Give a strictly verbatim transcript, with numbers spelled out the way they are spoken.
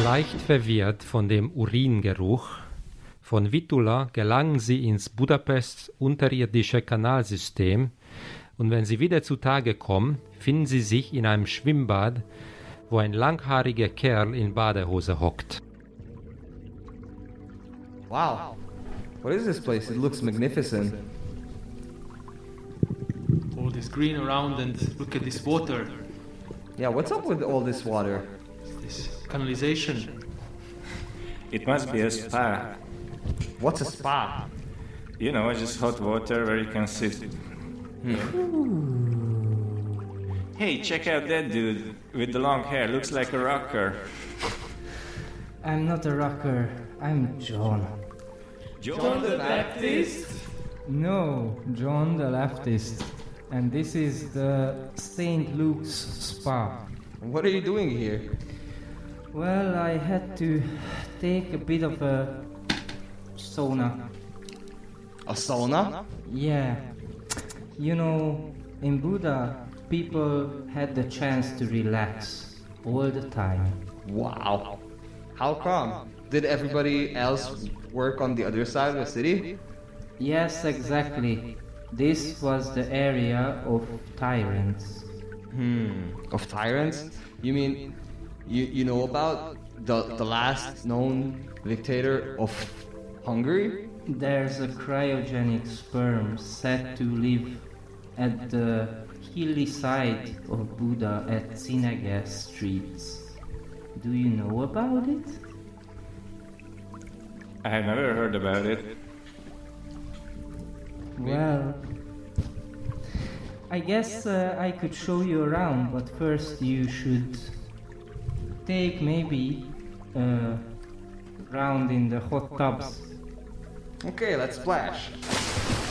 Leicht verwirrt von dem Uringeruch von Vitula gelangen sie ins Budapests unterirdische Kanalsystem und wenn sie wieder zutage kommen, finden sie sich in einem Schwimmbad, wo ein langhaariger Kerl in Badehose hockt. Wow. What is this place? It looks magnificent. All this green around and look at this water. Yeah, what's up with all this water? This canalization. It must be a spa. What's a spa? You know, just hot water where you can sit. Hey, check out that dude with the long hair. Looks like a rocker. I'm not a rocker. I'm John. John, John the Baptist? No, John the leftist. And this is the Saint Luke's Spa. What are you doing here? Well, I had to take a bit of a sauna. A sauna? Yeah. You know, in Buddha, people had the chance to relax all the time. Wow. How come? Did everybody else work on the other side of the city? Yes, exactly. This was the area of tyrants. Hmm. Of tyrants? You mean you you know about the the last known dictator of Hungary? There's a cryogenic sperm said to live at the hilly side of Buddha at Sinagas streets. Do you know about it? I have never heard about it. Well, I guess uh, I could show you around, but first you should take maybe a round in the hot tubs. Okay, let's splash.